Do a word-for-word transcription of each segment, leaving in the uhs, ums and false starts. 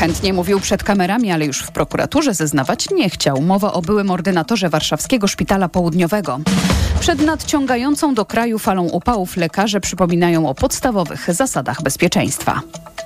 Chętnie mówił przed kamerami, ale już w prokuraturze zeznawać nie chciał. Mowa o byłym ordynatorze warszawskiego Szpitala Południowego. Przed nadciągającą do kraju falą upałów lekarze przypominają o podstawowych zasadach bezpieczeństwa.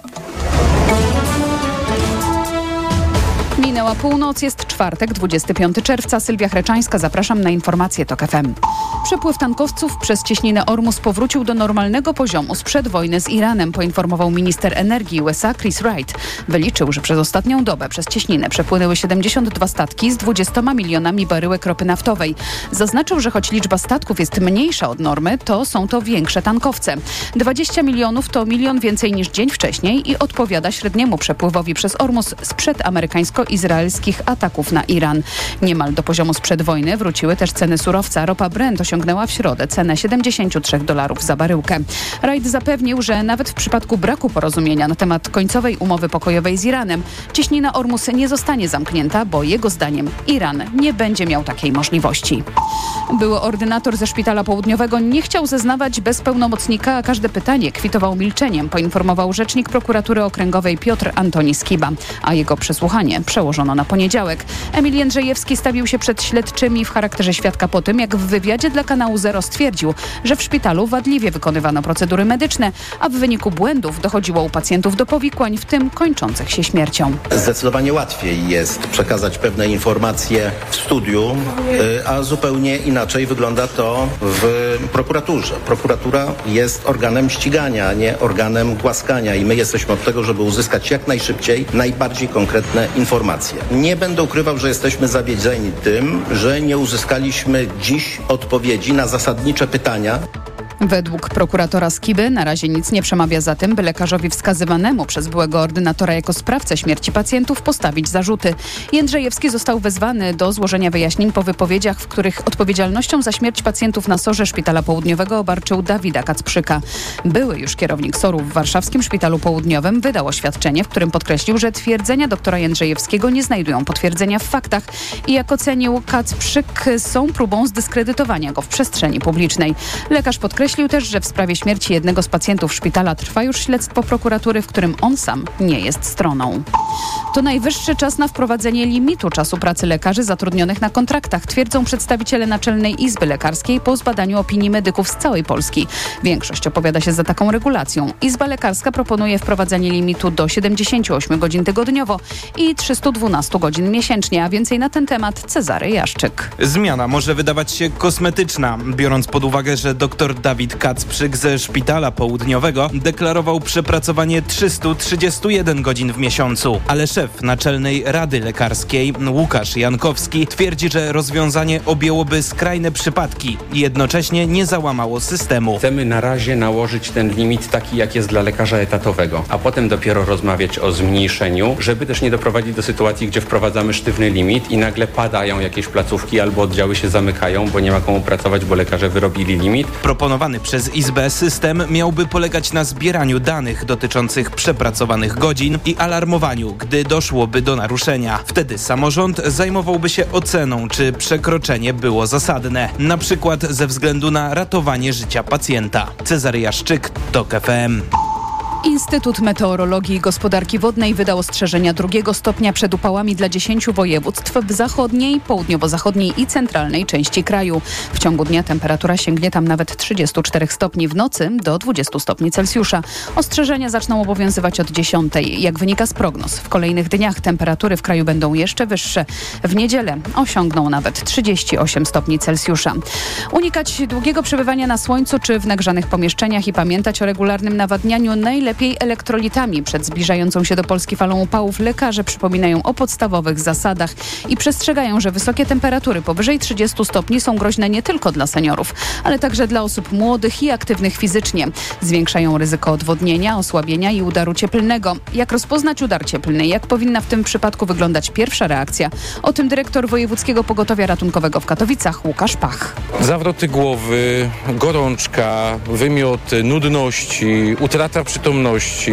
Minęła północ, jest czwartek, dwudziestego piątego czerwca. Sylwia Chreczańska, zapraszam na informacje TOK F M. Przepływ tankowców przez cieśninę Ormus powrócił do normalnego poziomu sprzed wojny z Iranem, poinformował minister energii U S A Chris Wright. Wyliczył, że przez ostatnią dobę przez cieśninę przepłynęły siedemdziesiąt dwa statki z dwudziestoma milionami baryłek ropy naftowej. Zaznaczył, że choć liczba statków jest mniejsza od normy, to są to większe tankowce. dwadzieścia milionów to milion więcej niż dzień wcześniej i odpowiada średniemu przepływowi przez Ormus sprzed amerykańsko-izraelskich ataków na Iran. Niemal do poziomu sprzed wojny wróciły też ceny surowca. Ropa Brent osiągnęła w środę cenę siedemdziesiąt trzy dolarów za baryłkę. Wright zapewnił, że nawet w przypadku braku porozumienia na temat końcowej umowy pokojowej z Iranem, cieśnina Ormus nie zostanie zamknięta, bo jego zdaniem Iran nie będzie miał takiej możliwości. Były ordynator ze Szpitala Południowego nie chciał zeznawać bez pełnomocnika, a każde pytanie kwitował milczeniem, poinformował rzecznik prokuratury okręgowej Piotr Antoni Skiba, a jego przesłuchanie przełożono na poniedziałek. Emil Jędrzejewski stawił się przed śledczymi w charakterze świadka po tym, jak w wywiadzie dla kanału Zero stwierdził, że w szpitalu wadliwie wykonywano procedury medyczne, a w wyniku błędów dochodziło u pacjentów do powikłań, w tym kończących się śmiercią. Zdecydowanie łatwiej jest przekazać pewne informacje w studiu, a zupełnie inaczej wygląda to w prokuraturze. Prokuratura jest organem ścigania, a nie organem głaskania i my jesteśmy od tego, żeby uzyskać jak najszybciej najbardziej konkretne informacje. Nie będę ukrywał, że jesteśmy zawiedzeni tym, że nie uzyskaliśmy dziś odpowiedzi na zasadnicze pytania. Według prokuratora Skiby na razie nic nie przemawia za tym, by lekarzowi wskazywanemu przez byłego ordynatora jako sprawcę śmierci pacjentów postawić zarzuty. Jędrzejewski został wezwany do złożenia wyjaśnień po wypowiedziach, w których odpowiedzialnością za śmierć pacjentów na sorze Szpitala Południowego obarczył Dawida Kacprzyka. Były już kierownik soru w warszawskim Szpitalu Południowym wydał oświadczenie, w którym podkreślił, że twierdzenia doktora Jędrzejewskiego nie znajdują potwierdzenia w faktach i jak ocenił Kacprzyk, są próbą zdyskredytowania go w przestrzeni publicznej. Lekarz podkreślił Podkreślił też, że w sprawie śmierci jednego z pacjentów szpitala trwa już śledztwo prokuratury, w którym on sam nie jest stroną. To najwyższy czas na wprowadzenie limitu czasu pracy lekarzy zatrudnionych na kontraktach, twierdzą przedstawiciele Naczelnej Izby Lekarskiej po zbadaniu opinii medyków z całej Polski. Większość opowiada się za taką regulacją. Izba Lekarska proponuje wprowadzenie limitu do siedemdziesięciu ośmiu godzin tygodniowo i trzystu dwunastu godzin miesięcznie, a więcej na ten temat Cezary Jaszczyk. Zmiana może wydawać się kosmetyczna, biorąc pod uwagę, że dr Dawid Kacprzyk ze Szpitala Południowego deklarował przepracowanie trzystu trzydziestu jeden godzin w miesiącu, ale szef Naczelnej Rady Lekarskiej Łukasz Jankowski twierdzi, że rozwiązanie objęłoby skrajne przypadki i jednocześnie nie załamało systemu. Chcemy na razie nałożyć ten limit taki, jak jest dla lekarza etatowego, a potem dopiero rozmawiać o zmniejszeniu, żeby też nie doprowadzić do sytuacji, gdzie wprowadzamy sztywny limit i nagle padają jakieś placówki albo oddziały się zamykają, bo nie ma komu pracować, bo lekarze wyrobili limit. Proponowany przez Izbę system miałby polegać na zbieraniu danych dotyczących przepracowanych godzin i alarmowaniu, gdy doszłoby do naruszenia. Wtedy samorząd zajmowałby się oceną, czy przekroczenie było zasadne, na przykład ze względu na ratowanie życia pacjenta. Cezary Jaszczyk, TOK F M. Instytut Meteorologii i Gospodarki Wodnej wydał ostrzeżenia drugiego stopnia przed upałami dla dziesięciu województw w zachodniej, południowo-zachodniej i centralnej części kraju. W ciągu dnia temperatura sięgnie tam nawet trzydziestu czterech stopni, w nocy do dwudziestu stopni Celsjusza. Ostrzeżenia zaczną obowiązywać od dziesiątej. Jak wynika z prognoz, w kolejnych dniach temperatury w kraju będą jeszcze wyższe. W niedzielę osiągną nawet trzydzieści osiem stopni Celsjusza. Unikać długiego przebywania na słońcu czy w nagrzanych pomieszczeniach i pamiętać o regularnym nawadnianiu najlepiej elektrolitami. Przed zbliżającą się do Polski falą upałów lekarze przypominają o podstawowych zasadach i przestrzegają, że wysokie temperatury powyżej trzydziestu stopni są groźne nie tylko dla seniorów, ale także dla osób młodych i aktywnych fizycznie. Zwiększają ryzyko odwodnienia, osłabienia i udaru cieplnego. Jak rozpoznać udar cieplny? Jak powinna w tym przypadku wyglądać pierwsza reakcja? O tym dyrektor Wojewódzkiego Pogotowia Ratunkowego w Katowicach Łukasz Pach. Zawroty głowy, gorączka, wymioty, nudności, utrata przytomności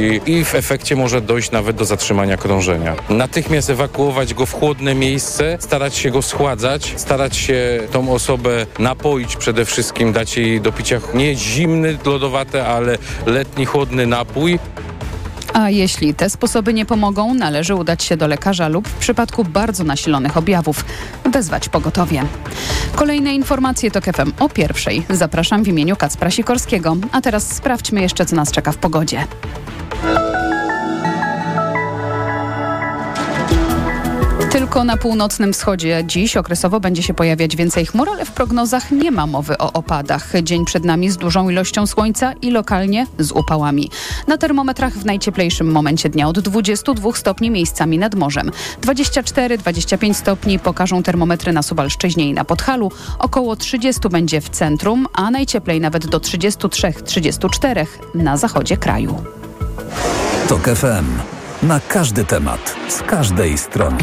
i w efekcie może dojść nawet do zatrzymania krążenia. Natychmiast ewakuować go w chłodne miejsce, starać się go schładzać, starać się tą osobę napoić przede wszystkim, dać jej do picia nie zimny, lodowate, ale letni, chłodny napój. A jeśli te sposoby nie pomogą, należy udać się do lekarza lub w przypadku bardzo nasilonych objawów wezwać pogotowie. Kolejne informacje TOK F M o pierwszej. Zapraszam w imieniu Kacpra Sikorskiego. A teraz sprawdźmy jeszcze, co nas czeka w pogodzie. Tylko na północnym wschodzie dziś okresowo będzie się pojawiać więcej chmur, ale w prognozach nie ma mowy o opadach. Dzień przed nami z dużą ilością słońca i lokalnie z upałami. Na termometrach w najcieplejszym momencie dnia od dwudziestu dwóch stopni miejscami nad morzem. dwadzieścia cztery do dwudziestu pięciu stopni pokażą termometry na Suwalszczyźnie i na Podhalu. Około trzydziestu będzie w centrum, a najcieplej nawet do trzydziestu trzech do trzydziestu czterech na zachodzie kraju. TOK F M. Na każdy temat, z każdej strony.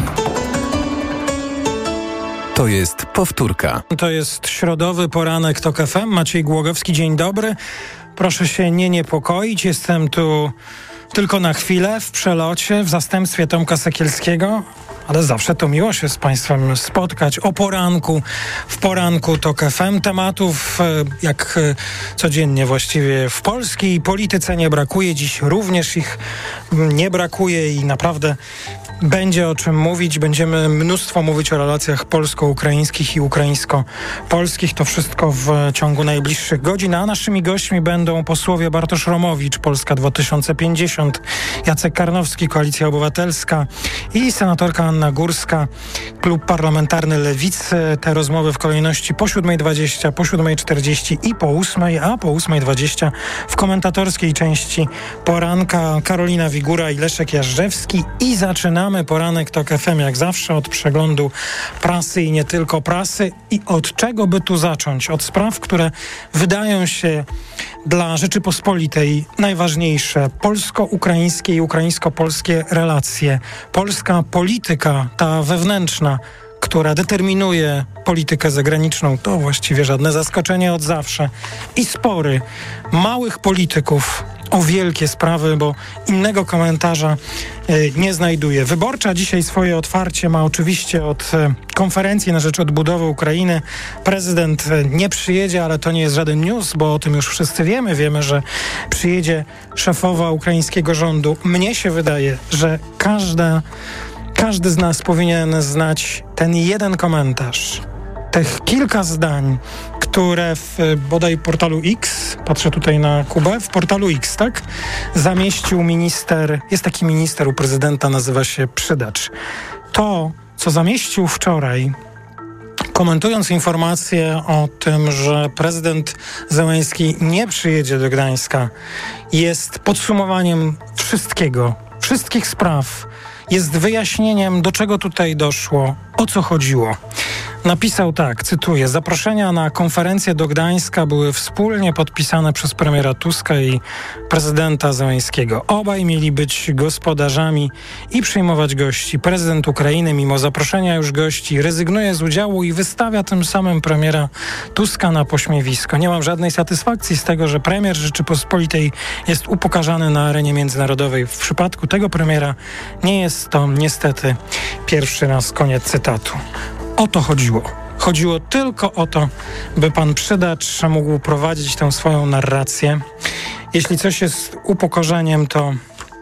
To jest powtórka. To jest środowy poranek TOK F M. Maciej Głogowski, dzień dobry. Proszę się nie niepokoić. Jestem tu tylko na chwilę, w przelocie, w zastępstwie Tomka Sekielskiego. Ale zawsze to miło się z Państwem spotkać o poranku, w poranku TOK F M. Tematów jak codziennie właściwie w polskiej polityce nie brakuje. Dziś również ich nie brakuje i naprawdę będzie o czym mówić. Będziemy mnóstwo mówić o relacjach polsko-ukraińskich i ukraińsko-polskich. To wszystko w ciągu najbliższych godzin. A naszymi gośćmi będą posłowie Bartosz Romowicz, Polska dwa tysiące pięćdziesiąt, Jacek Karnowski, Koalicja Obywatelska i senatorka Anna Górska, Klub Parlamentarny Lewicy. Te rozmowy w kolejności po siódmej dwadzieścia, po siódmej czterdzieści i po ósmej, a po ósmej dwadzieścia w komentatorskiej części poranka Karolina Wigura i Leszek Jażdżewski. I zaczynamy poranek TOK F M jak zawsze od przeglądu prasy i nie tylko prasy. I od czego by tu zacząć? Od spraw, które wydają się dla Rzeczypospolitej najważniejsze. Polsko-ukraińskie i ukraińsko-polskie relacje. Polska polityka, ta wewnętrzna, która determinuje politykę zagraniczną, to właściwie żadne zaskoczenie od zawsze. I spory małych polityków o wielkie sprawy, bo innego komentarza y, nie znajduję. Wyborcza dzisiaj swoje otwarcie ma oczywiście od y, konferencji na rzecz odbudowy Ukrainy. Prezydent y, nie przyjedzie, ale to nie jest żaden news, bo o tym już wszyscy wiemy. Wiemy, że przyjedzie szefowa ukraińskiego rządu. Mnie się wydaje, że każda, każdy z nas powinien znać ten jeden komentarz. Tych kilka zdań, które w bodaj portalu X, patrzę tutaj na Kubę, w portalu X, tak, zamieścił minister, jest taki minister u prezydenta, nazywa się Przydacz. To, co zamieścił wczoraj, komentując informację o tym, że prezydent Zełenski nie przyjedzie do Gdańska, jest podsumowaniem wszystkiego, wszystkich spraw, jest wyjaśnieniem, do czego tutaj doszło, o co chodziło. Napisał tak, cytuję: zaproszenia na konferencję do Gdańska były wspólnie podpisane przez premiera Tuska i prezydenta Zełenskiego. Obaj mieli być gospodarzami i przyjmować gości. Prezydent Ukrainy, mimo zaproszenia już gości, rezygnuje z udziału i wystawia tym samym premiera Tuska na pośmiewisko. Nie mam żadnej satysfakcji z tego, że premier Rzeczypospolitej jest upokarzany na arenie międzynarodowej. W przypadku tego premiera nie jest to niestety pierwszy raz. Koniec cytatu. O to chodziło. Chodziło tylko o to, by pan Przydacz mógł prowadzić tę swoją narrację. Jeśli coś jest upokorzeniem, to...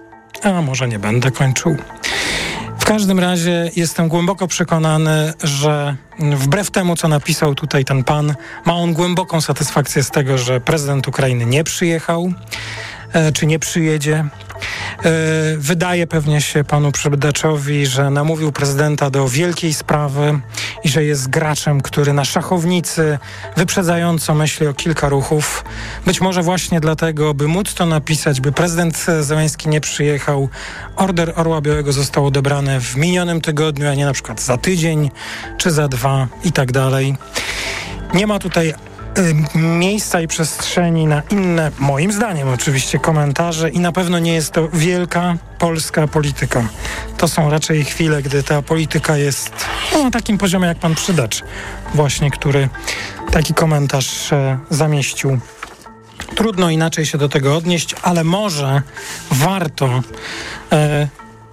A może nie będę kończył. W każdym razie jestem głęboko przekonany, że wbrew temu, co napisał tutaj ten pan, ma on głęboką satysfakcję z tego, że prezydent Ukrainy nie przyjechał, e, czy nie przyjedzie. Wydaje pewnie się panu Przydaczowi, że namówił prezydenta do wielkiej sprawy i że jest graczem, który na szachownicy wyprzedzająco myśli o kilka ruchów. Być może właśnie dlatego, by móc to napisać, by prezydent Zełenski nie przyjechał, order Orła Białego został odebrany w minionym tygodniu, a nie na przykład za tydzień czy za dwa i tak dalej. Nie ma tutaj miejsca i przestrzeni na inne, moim zdaniem oczywiście, komentarze i na pewno nie jest to wielka polska polityka. To są raczej chwile, gdy ta polityka jest no, na takim poziomie jak pan Przydacz właśnie, który taki komentarz e, zamieścił. Trudno inaczej się do tego odnieść, ale może warto e,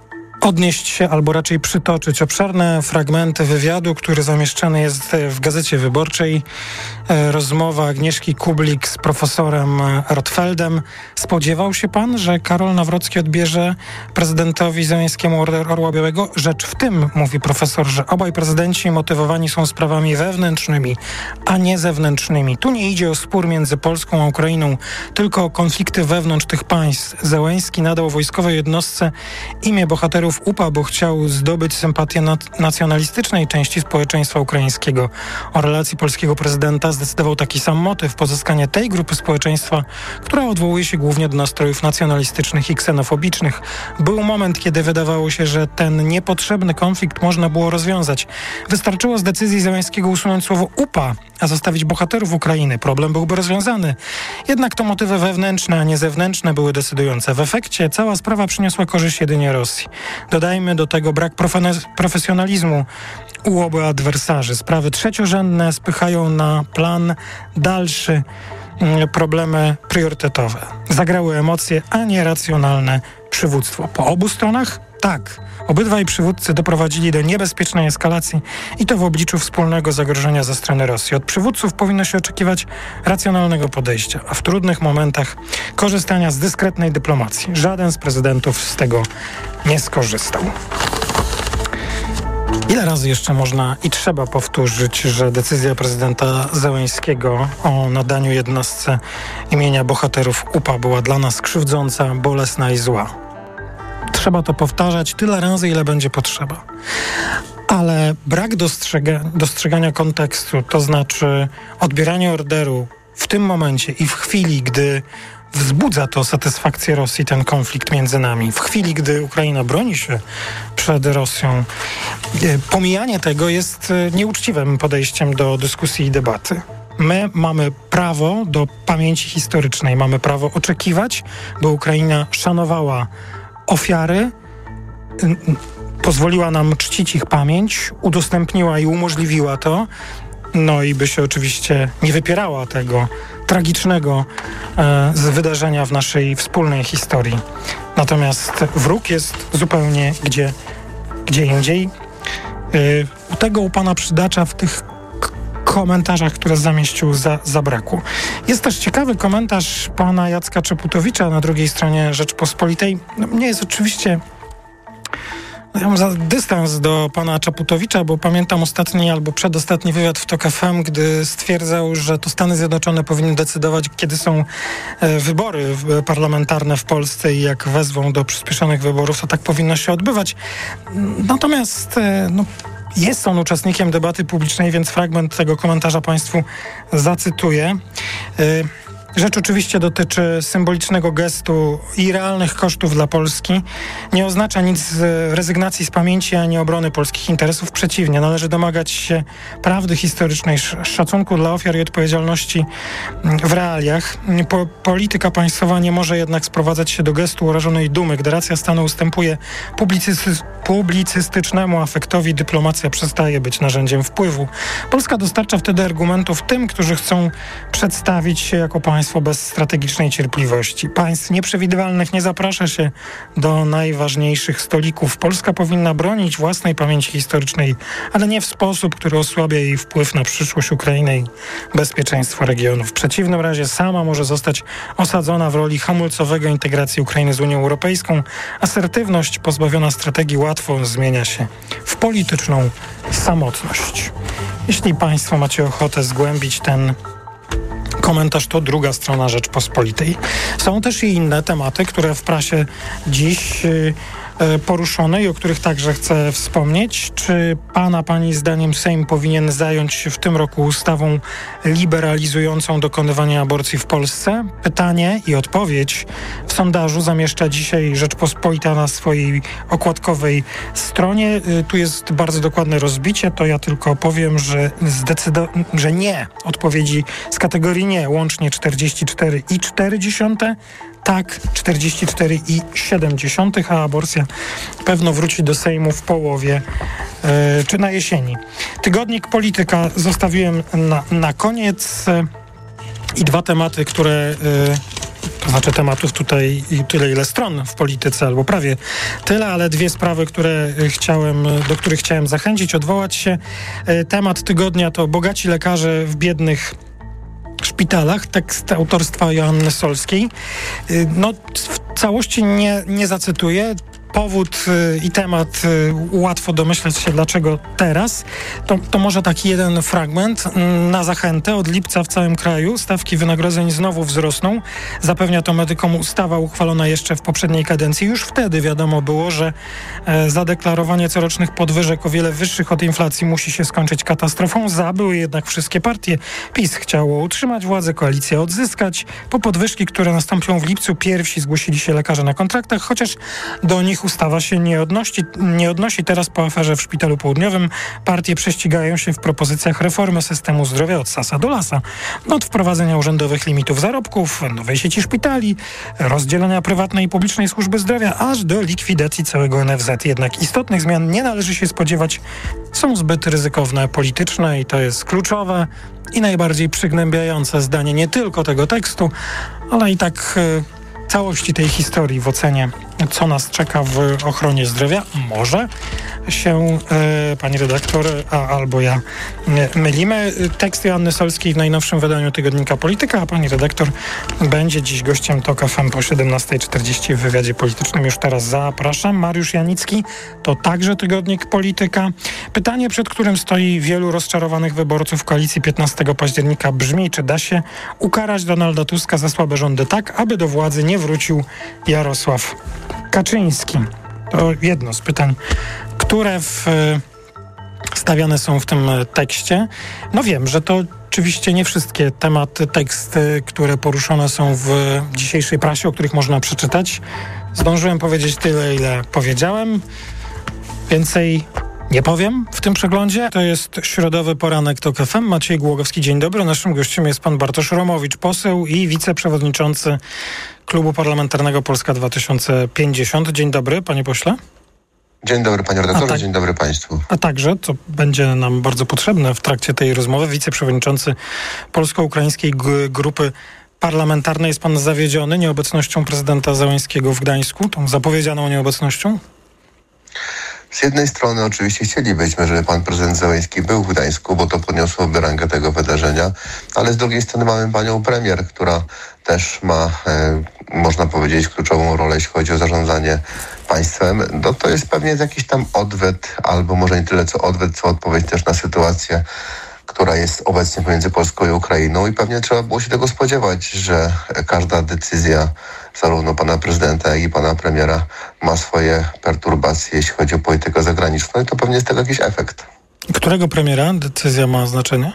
odnieść się albo raczej przytoczyć obszerne fragmenty wywiadu, który zamieszczany jest w Gazecie Wyborczej. Rozmowa Agnieszki Kublik z profesorem Rotfeldem. Spodziewał się pan, że Karol Nawrocki odbierze prezydentowi Zełenskiemu Order Orła Białego? Rzecz w tym, mówi profesor, że obaj prezydenci motywowani są sprawami wewnętrznymi, a nie zewnętrznymi. Tu nie idzie o spór między Polską a Ukrainą, tylko o konflikty wewnątrz tych państw. Zełenski nadał wojskowej jednostce imię bohaterów U P A, bo chciał zdobyć sympatię nat- nacjonalistycznej części społeczeństwa ukraińskiego. O relacji polskiego prezydenta zdecydował taki sam motyw, pozyskanie tej grupy społeczeństwa, która odwołuje się głównie do nastrojów nacjonalistycznych i ksenofobicznych. Był moment, kiedy wydawało się, że ten niepotrzebny konflikt można było rozwiązać. Wystarczyło z decyzji Zełenskiego usunąć słowo U P A, a zostawić bohaterów Ukrainy. Problem byłby rozwiązany. Jednak to motywy wewnętrzne, a nie zewnętrzne były decydujące. W efekcie cała sprawa przyniosła korzyść jedynie Rosji. Dodajmy do tego brak profe- profesjonalizmu u obu adwersarzy. Sprawy trzeciorzędne spychają na plan dalszy problemy priorytetowe. Zagrały emocje, a nie racjonalne przywództwo. Po obu stronach? Tak. Obydwaj przywódcy doprowadzili do niebezpiecznej eskalacji i to w obliczu wspólnego zagrożenia ze strony Rosji. Od przywódców powinno się oczekiwać racjonalnego podejścia, a w trudnych momentach korzystania z dyskretnej dyplomacji. Żaden z prezydentów z tego nie skorzystał. Ile razy jeszcze można i trzeba powtórzyć, że decyzja prezydenta Zełenskiego o nadaniu jednostce imienia bohaterów U P A była dla nas krzywdząca, bolesna i zła? Trzeba to powtarzać tyle razy, ile będzie potrzeba. Ale brak dostrzega- dostrzegania kontekstu, to znaczy odbieranie orderu w tym momencie i w chwili, gdy wzbudza to satysfakcję Rosji, ten konflikt między nami, w chwili, gdy Ukraina broni się przed Rosją, pomijanie tego jest nieuczciwym podejściem do dyskusji i debaty. My mamy prawo do pamięci historycznej, mamy prawo oczekiwać, by Ukraina szanowała ofiary, pozwoliła nam czcić ich pamięć, udostępniła i umożliwiła to, no i by się oczywiście nie wypierała tego tragicznego e, z wydarzenia w naszej wspólnej historii. Natomiast wróg jest zupełnie gdzie, gdzie indziej. E, tego u pana przydacza w tych k- komentarzach, które zamieścił, za, zabrakło. Jest też ciekawy komentarz pana Jacka Czaputowicza na drugiej stronie Rzeczpospolitej. No, mnie jest oczywiście... Ja mam za dystans do pana Czaputowicza, bo pamiętam ostatni albo przedostatni wywiad w TOK F M, gdy stwierdzał, że to Stany Zjednoczone powinny decydować, kiedy są e, wybory parlamentarne w Polsce i jak wezwą do przyspieszonych wyborów, to tak powinno się odbywać. Natomiast e, no, jest on uczestnikiem debaty publicznej, więc fragment tego komentarza państwu zacytuję. E, Rzecz oczywiście dotyczy symbolicznego gestu i realnych kosztów dla Polski. Nie oznacza nic z rezygnacji z pamięci ani obrony polskich interesów. Przeciwnie, należy domagać się prawdy historycznej, szacunku dla ofiar i odpowiedzialności w realiach. Po, polityka państwowa nie może jednak sprowadzać się do gestu urażonej dumy. Gdy racja stanu ustępuje publicysty- publicystycznemu afektowi, dyplomacja przestaje być narzędziem wpływu. Polska dostarcza wtedy argumentów tym, którzy chcą przedstawić się jako państwo bez strategicznej cierpliwości. Państw nieprzewidywalnych nie zaprasza się do najważniejszych stolików. Polska powinna bronić własnej pamięci historycznej, ale nie w sposób, który osłabia jej wpływ na przyszłość Ukrainy i bezpieczeństwo regionu. W przeciwnym razie sama może zostać osadzona w roli hamulcowego integracji Ukrainy z Unią Europejską. Asertywność pozbawiona strategii łatwo zmienia się w polityczną samotność. Jeśli państwo macie ochotę zgłębić ten komentarz, to druga strona Rzeczpospolitej. Są też i inne tematy, które w prasie dziś y, y, poruszone i o których także chcę wspomnieć. Czy pana, pani zdaniem Sejm powinien zająć się w tym roku ustawą liberalizującą dokonywanie aborcji w Polsce? Pytanie i odpowiedź w sondażu zamieszcza dzisiaj Rzeczpospolita na swojej okładkowej stronie. Y, tu jest bardzo dokładne rozbicie, to ja tylko powiem, że zdecydo- że nie. Odpowiedzi z kategorii nie, łącznie czterdzieści cztery i cztery dziesiąte, tak czterdzieści cztery i siedem dziesiątych, a aborcja pewno wróci do Sejmu w połowie yy, czy na jesieni. Tygodnik Polityka zostawiłem na, na koniec yy, i dwa tematy, które yy, To znaczy tematów tutaj tyle, ile stron w polityce, albo prawie tyle, ale dwie sprawy, które chciałem, do których chciałem zachęcić, odwołać się. Temat tygodnia to bogaci lekarze w biednych szpitalach, tekst autorstwa Joanny Solskiej. No, w całości nie, nie zacytuję. Powód y, i temat y, łatwo domyśleć się, dlaczego teraz. To, to może taki jeden fragment. Na zachętę od lipca w całym kraju stawki wynagrodzeń znowu wzrosną. Zapewnia to medykom ustawa uchwalona jeszcze w poprzedniej kadencji. Już wtedy wiadomo było, że e, zadeklarowanie corocznych podwyżek o wiele wyższych od inflacji musi się skończyć katastrofą. Za były jednak wszystkie partie. PiS chciało utrzymać władzę, koalicję odzyskać. Po podwyżki, które nastąpią w lipcu, pierwsi zgłosili się lekarze na kontraktach, chociaż do nich ustawa się nie odnosi, nie odnosi. Teraz po aferze w Szpitalu Południowym partie prześcigają się w propozycjach reformy systemu zdrowia od sasa do lasa. Od wprowadzenia urzędowych limitów zarobków, nowej sieci szpitali, rozdzielenia prywatnej i publicznej służby zdrowia, aż do likwidacji całego N F Z. Jednak istotnych zmian nie należy się spodziewać. Są zbyt ryzykowne, polityczne i to jest kluczowe i najbardziej przygnębiające zdanie nie tylko tego tekstu, ale i tak y, całości tej historii w ocenie, co nas czeka w ochronie zdrowia. Może się e, pani redaktor a, albo ja e, mylimy. Tekst Joanny Solskiej w najnowszym wydaniu tygodnika Polityka, a pani redaktor będzie dziś gościem TOK F M po siedemnasta czterdzieści w wywiadzie politycznym. Już teraz zapraszam. Mariusz Janicki, to także tygodnik Polityka. Pytanie, przed którym stoi wielu rozczarowanych wyborców koalicji piętnastego października brzmi, czy da się ukarać Donalda Tuska za słabe rządy tak, aby do władzy nie wrócił Jarosław Kaczyński. To jedno z pytań, które w, stawiane są w tym tekście. No wiem, że to oczywiście nie wszystkie tematy, teksty, które poruszone są w dzisiejszej prasie, o których można przeczytać. Zdążyłem powiedzieć tyle, ile powiedziałem. Więcej nie powiem w tym przeglądzie. To jest środowy poranek TOK F M. Maciej Głogowski, dzień dobry. Naszym gościem jest pan Bartosz Romowicz, poseł i wiceprzewodniczący Klubu Parlamentarnego Polska dwa tysiące pięćdziesiąt. Dzień dobry, panie pośle. Dzień dobry, panie redaktorze, tak, dzień dobry państwu. A także, co będzie nam bardzo potrzebne w trakcie tej rozmowy, wiceprzewodniczący Polsko-Ukraińskiej G- Grupy Parlamentarnej. Jest pan zawiedziony nieobecnością prezydenta Zełenskiego w Gdańsku, tą zapowiedzianą nieobecnością? Z jednej strony oczywiście chcielibyśmy, żeby pan prezydent Zełenski był w Gdańsku, bo to podniosłoby rangę tego wydarzenia, ale z drugiej strony mamy panią premier, która też ma, e, można powiedzieć, kluczową rolę, jeśli chodzi o zarządzanie państwem. No, to jest pewnie jakiś tam odwet, albo może nie tyle co odwet, co odpowiedź też na sytuację, która jest obecnie pomiędzy Polską i Ukrainą i pewnie trzeba było się tego spodziewać, że każda decyzja zarówno pana prezydenta, jak i pana premiera ma swoje perturbacje, jeśli chodzi o politykę zagraniczną i to pewnie jest tego jakiś efekt. Którego premiera decyzja ma znaczenie?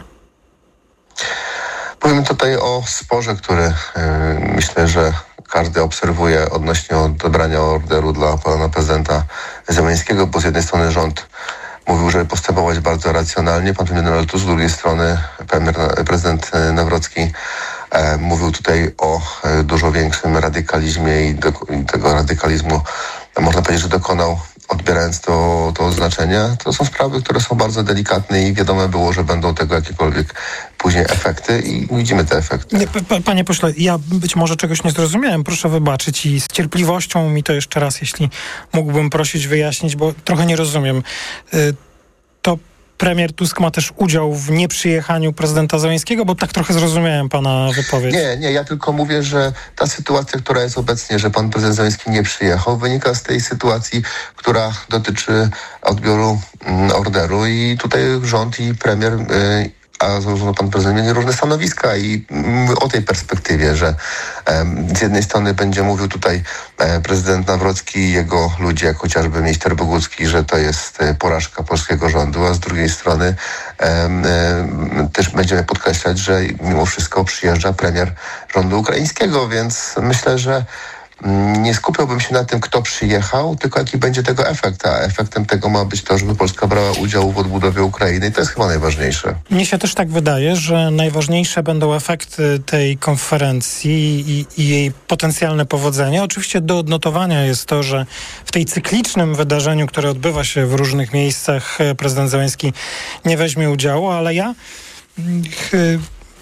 Mówimy tutaj o sporze, który yy, myślę, że każdy obserwuje odnośnie odebrania orderu dla pana prezydenta Zełenskiego, bo z jednej strony rząd mówił, żeby postępować bardzo racjonalnie. Pan premier Donald Tusk, z drugiej strony premier, prezydent Nawrocki e, mówił tutaj o e, dużo większym radykalizmie i, do, i tego radykalizmu można powiedzieć, że dokonał, odbierając to, to oznaczenie. To są sprawy, które są bardzo delikatne i wiadomo było, że będą tego jakiekolwiek później efekty i widzimy te efekty. Nie, p- panie pośle, ja być może czegoś nie zrozumiałem, proszę wybaczyć i z cierpliwością mi to jeszcze raz, jeśli mógłbym prosić wyjaśnić, bo trochę nie rozumiem. Y- to premier Tusk ma też udział w nieprzyjechaniu prezydenta Zełenskiego, bo tak trochę zrozumiałem pana wypowiedź. Nie, nie, ja tylko mówię, że ta sytuacja, która jest obecnie, że pan prezydent Zełenski nie przyjechał, wynika z tej sytuacji, która dotyczy odbioru mm, orderu i tutaj rząd i premier y, a zarówno pan prezydent mieli różne stanowiska i mówię o tej perspektywie, że um, z jednej strony będzie mówił tutaj e, prezydent Nawrocki i jego ludzie, jak chociażby minister Bogucki, że to jest e, porażka polskiego rządu, a z drugiej strony e, e, też będziemy podkreślać, że mimo wszystko przyjeżdża premier rządu ukraińskiego, więc myślę, że nie skupiałbym się na tym, kto przyjechał, tylko jaki będzie tego efekt. A efektem tego ma być to, żeby Polska brała udział w odbudowie Ukrainy i to jest chyba najważniejsze. Mnie się też tak wydaje, że najważniejsze będą efekty tej konferencji i, i jej potencjalne powodzenie. Oczywiście do odnotowania jest to, że w tej cyklicznym wydarzeniu, które odbywa się w różnych miejscach, prezydent Zełenski nie weźmie udziału, ale ja... Ch-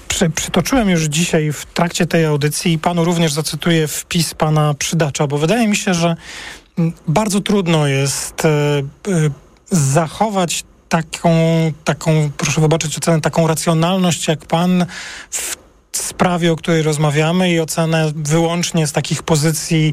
Przy, przytoczyłem już dzisiaj w trakcie tej audycji i panu również zacytuję wpis pana Przydacza, bo wydaje mi się, że bardzo trudno jest e, e, zachować taką, taką, proszę wybaczyć ocenę, taką racjonalność jak pan w sprawie, o której rozmawiamy i ocenę wyłącznie z takich pozycji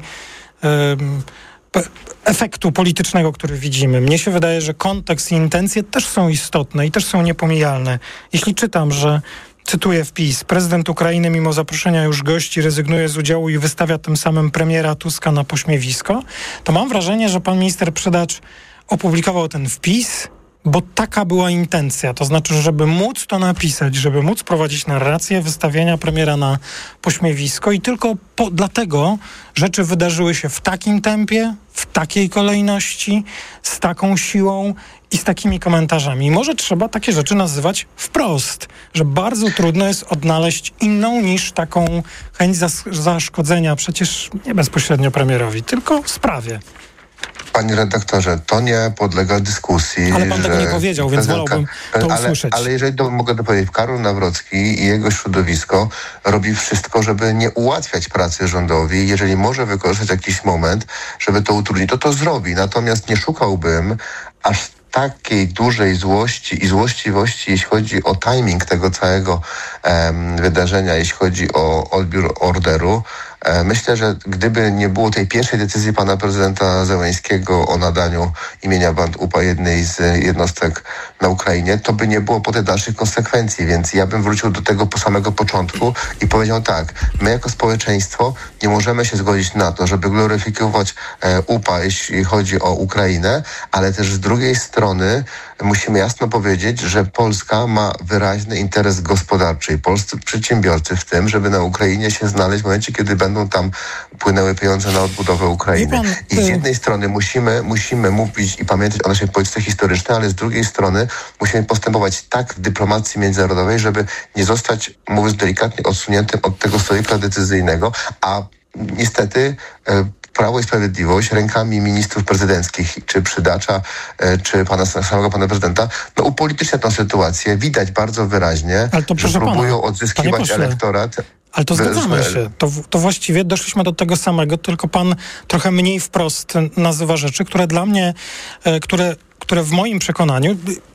e, efektu politycznego, który widzimy. Mnie się wydaje, że kontekst i intencje też są istotne i też są niepomijalne. Jeśli czytam, że cytuję wpis. Prezydent Ukrainy mimo zaproszenia już gości rezygnuje z udziału i wystawia tym samym premiera Tuska na pośmiewisko, to mam wrażenie, że pan minister Przydacz opublikował ten wpis, bo taka była intencja. To znaczy, żeby móc to napisać, żeby móc prowadzić narrację wystawienia premiera na pośmiewisko i tylko po, dlatego rzeczy wydarzyły się w takim tempie, w takiej kolejności, z taką siłą i z takimi komentarzami. I może trzeba takie rzeczy nazywać wprost, że bardzo trudno jest odnaleźć inną niż taką chęć zas- zaszkodzenia przecież nie bezpośrednio premierowi, tylko w sprawie. Panie redaktorze, to nie podlega dyskusji. Ale pan tego nie powiedział, więc wolałbym to ale, usłyszeć. Ale jeżeli do, mogę dopowiedzieć, Karol Nawrocki i jego środowisko robi wszystko, żeby nie ułatwiać pracy rządowi. Jeżeli może wykorzystać jakiś moment, żeby to utrudnić, to to zrobi. Natomiast nie szukałbym aż takiej dużej złości i złośliwości, jeśli chodzi o timing tego całego um, wydarzenia, jeśli chodzi o odbiór orderu. Myślę, że gdyby nie było tej pierwszej decyzji pana prezydenta Zełenskiego o nadaniu imienia Band U P A jednej z jednostek na Ukrainie, to by nie było potem dalszych konsekwencji, więc ja bym wrócił do tego po samego początku i powiedział tak, my jako społeczeństwo nie możemy się zgodzić na to, żeby gloryfikować U P A, jeśli chodzi o Ukrainę, ale też z drugiej strony musimy jasno powiedzieć, że Polska ma wyraźny interes gospodarczy i polscy przedsiębiorcy w tym, żeby na Ukrainie się znaleźć w momencie, kiedy będą tam płynęły pieniądze na odbudowę Ukrainy. Pan, I z jednej strony musimy, musimy mówić i pamiętać o naszej polityce historycznej, ale z drugiej strony musimy postępować tak w dyplomacji międzynarodowej, żeby nie zostać, mówiąc delikatnie, odsuniętym od tego stolika decyzyjnego, a niestety e, Prawo i Sprawiedliwość rękami ministrów prezydenckich, czy Przydacza, czy pana samego pana prezydenta, no upolitycznia tę sytuację. Widać bardzo wyraźnie, Ale to, że próbują pana, odzyskiwać elektorat. Ale to zgadzamy się. To, to właściwie doszliśmy do tego samego, tylko pan trochę mniej wprost nazywa rzeczy, które dla mnie, które, które w moim przekonaniu...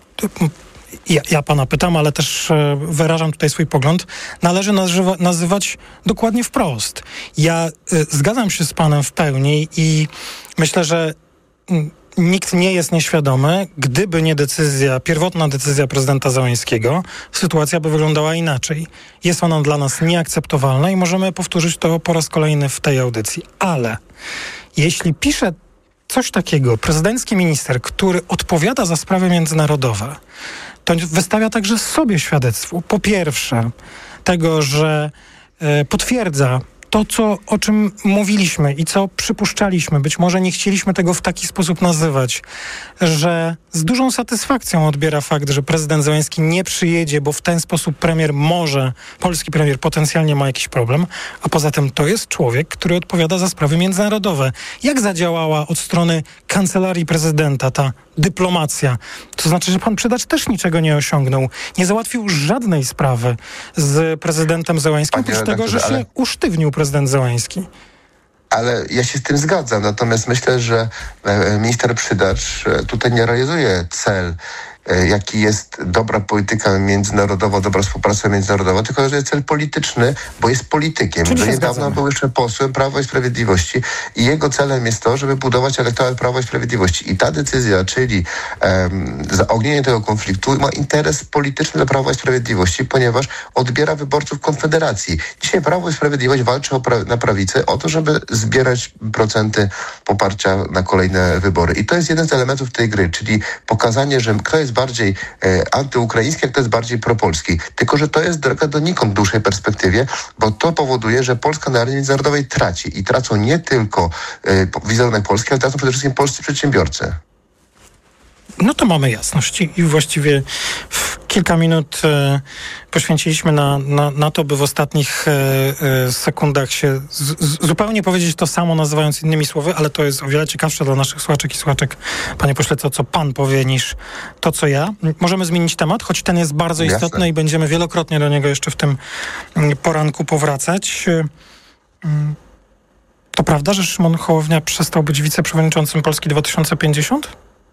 Ja, ja pana pytam, ale też e, wyrażam tutaj swój pogląd, należy nazywa, nazywać dokładnie wprost. Ja e, zgadzam się z panem w pełni i myślę, że m, nikt nie jest nieświadomy, gdyby nie decyzja, pierwotna decyzja prezydenta Zełenskiego, sytuacja by wyglądała inaczej. Jest ona dla nas nieakceptowalna i możemy powtórzyć to po raz kolejny w tej audycji. Ale jeśli pisze coś takiego prezydencki minister, który odpowiada za sprawy międzynarodowe, to wystawia także sobie świadectwo. Po pierwsze, tego, że e, potwierdza to, co, o czym mówiliśmy i co przypuszczaliśmy, być może nie chcieliśmy tego w taki sposób nazywać, że z dużą satysfakcją odbiera fakt, że prezydent Zełenski nie przyjedzie, bo w ten sposób premier może, polski premier potencjalnie ma jakiś problem, a poza tym to jest człowiek, który odpowiada za sprawy międzynarodowe. Jak zadziałała od strony kancelarii prezydenta ta dyplomacja? To znaczy, że pan Przydacz też niczego nie osiągnął. Nie załatwił żadnej sprawy z prezydentem Zełenskim, oprócz tego, że się ale... usztywnił prezydent Zełenski. Ale ja się z tym zgadzam, natomiast myślę, że minister Przydacz tutaj nie realizuje cel, jaki jest dobra polityka międzynarodowa, dobra współpraca międzynarodowa, tylko że jest cel polityczny, bo jest politykiem. Do niedawna był jeszcze posłem Prawa i Sprawiedliwości i jego celem jest to, żeby budować elektorat Prawa i Sprawiedliwości. I ta decyzja, czyli um, zaognienie tego konfliktu, ma interes polityczny dla Prawa i Sprawiedliwości, ponieważ odbiera wyborców Konfederacji. Dzisiaj Prawo i Sprawiedliwość walczy o pra- na prawicy o to, żeby zbierać procenty poparcia na kolejne wybory. I to jest jeden z elementów tej gry, czyli pokazanie, że kto jest bardziej e, antyukraiński, jak to jest bardziej propolski. Tylko, że to jest droga donikąd w dłuższej perspektywie, bo to powoduje, że Polska na arenie międzynarodowej traci. I tracą nie tylko e, wizerunek Polski, ale tracą przede wszystkim polscy przedsiębiorcy. No to mamy jasność i właściwie w Kilka minut e, poświęciliśmy na, na, na to, by w ostatnich e, e, sekundach się z, z, zupełnie powiedzieć to samo, nazywając innymi słowy, ale to jest o wiele ciekawsze dla naszych słuchaczek i słuchaczek, panie pośle, to co pan powie, niż to, co ja. Możemy zmienić temat, choć ten jest bardzo Jasne. istotny i będziemy wielokrotnie do niego jeszcze w tym poranku powracać. To prawda, że Szymon Hołownia przestał być wiceprzewodniczącym Polski dwa tysiące pięćdziesiąt?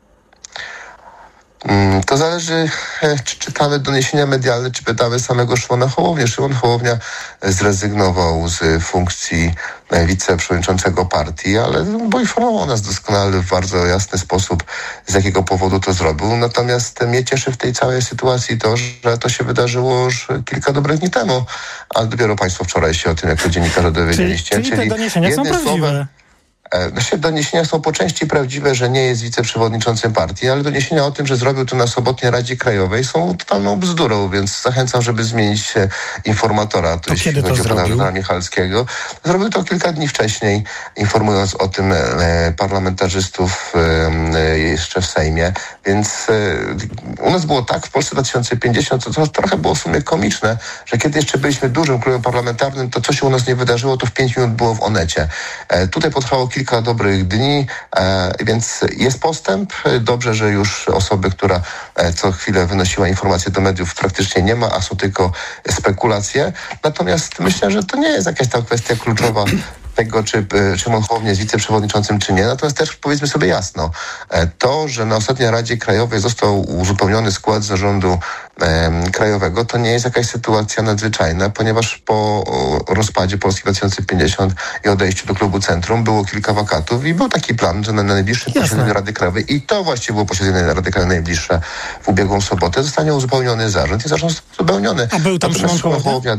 To zależy, czy czytamy doniesienia medialne, czy pytamy samego Szymona Hołownię. Szymon Hołownia zrezygnował z funkcji wiceprzewodniczącego partii, ale poinformował nas doskonale w bardzo jasny sposób, z jakiego powodu to zrobił. Natomiast mnie cieszy w tej całej sytuacji to, że to się wydarzyło już kilka dobrych dni temu, ale dopiero państwo wczoraj się o tym jako dziennikarze dowiedzieliście. Czyli, czyli te doniesienia są prawdziwe. Słowem, Znaczy, doniesienia są po części prawdziwe, że nie jest wiceprzewodniczącym partii, ale doniesienia o tym, że zrobił to na sobotniej Radzie Krajowej, są totalną bzdurą, więc zachęcam, żeby zmienić informatora, to jeśli kiedy to chodzi o zrobił? pana Michalskiego. Zrobił to kilka dni wcześniej, informując o tym e, parlamentarzystów e, jeszcze w Sejmie, więc e, u nas było tak w Polsce dwa tysiące pięćdziesiąt, to, to trochę było w sumie komiczne, że kiedy jeszcze byliśmy dużym klubem parlamentarnym, to co się u nas nie wydarzyło, to w pięć minut było w Onecie. E, tutaj potrwało kilka kilka dobrych dni, e, więc jest postęp. Dobrze, że już osoby, która e, co chwilę wynosiła informacje do mediów, praktycznie nie ma, a są tylko spekulacje. Natomiast myślę, że to nie jest jakaś tam kwestia kluczowa tego, czy Szymon Hołownia jest wiceprzewodniczącym, czy nie. Natomiast też powiedzmy sobie jasno, to, że na ostatniej Radzie Krajowej został uzupełniony skład zarządu e, krajowego, to nie jest jakaś sytuacja nadzwyczajna, ponieważ po rozpadzie Polski dwa tysiące pięćdziesiąt i odejściu do klubu Centrum było kilka wakatów i był taki plan, że na najbliższym posiedzeniu Rady Krajowej, i to właściwie było posiedzenie Rady Krajowej najbliższe w ubiegłą sobotę, zostanie uzupełniony zarząd i zarząd uzupełniony. A był tam Szymon Hołownia?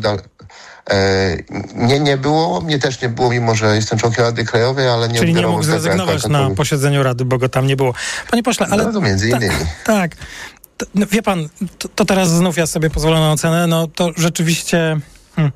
Nie, nie było. Mnie też nie było, mimo że jestem członkiem Rady Krajowej, ale nie Czyli nie mógł tego, zrezygnować na jako... posiedzeniu Rady, bo go tam nie było. Panie pośle, ale... No to między innymi. Ta, tak. To, no, wie pan, to, to teraz znów ja sobie pozwolę na ocenę, no to rzeczywiście... Hmm.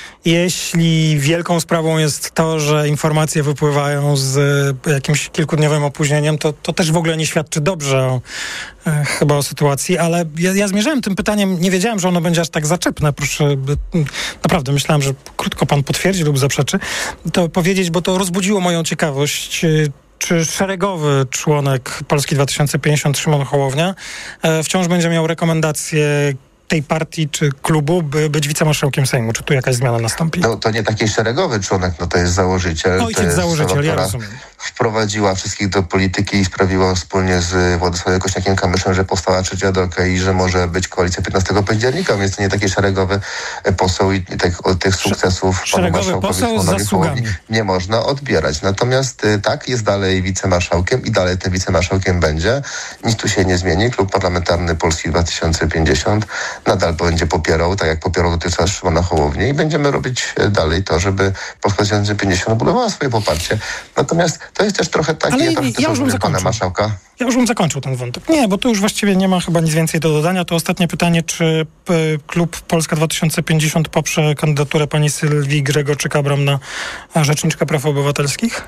Jeśli wielką sprawą jest to, że informacje wypływają z jakimś kilkudniowym opóźnieniem, to, to też w ogóle nie świadczy dobrze o, e, chyba o sytuacji, ale ja, ja zmierzałem tym pytaniem, nie wiedziałem, że ono będzie aż tak zaczepne. Proszę, naprawdę myślałem, że krótko pan potwierdzi lub zaprzeczy to powiedzieć, bo to rozbudziło moją ciekawość. Czy szeregowy członek Polski dwa tysiące pięćdziesiąt Szymon Hołownia e, wciąż będzie miał rekomendacje tej partii czy klubu, by być wicemarszałkiem Sejmu? Czy tu jakaś zmiana nastąpi? No, to nie taki szeregowy członek, no to jest założyciel. Ojciec to jest założyciel, osoba, ja rozumiem. Wprowadziła wszystkich do polityki i sprawiła wspólnie z Władysławem Kosiniakiem-Kamyszem, że powstała trzecia droga i że może być koalicja piętnastego października, więc to nie taki szeregowy poseł i tych, tych sukcesów panu marszałkowi Szymonowi nie można odbierać. Natomiast tak, jest dalej wicemarszałkiem i dalej tym wicemarszałkiem będzie. Nic tu się nie zmieni. Klub Parlamentarny Polski dwa tysiące pięćdziesiąt nadal będzie popierał, tak jak popierał dotychczas Szymona Hołownię, i będziemy robić dalej to, żeby Polska dwa tysiące pięćdziesiąt budowała swoje poparcie. Natomiast to jest też trochę takie... Ale trochę ja już bym zakończył. marszałka. Ja już bym zakończył ten wątek. Nie, bo tu już właściwie nie ma chyba nic więcej do dodania. To ostatnie pytanie, czy y, klub Polska dwa tysiące pięćdziesiąt poprze kandydaturę pani Sylwii Grzegorczyk-Abram na Rzeczniczkę Praw Obywatelskich?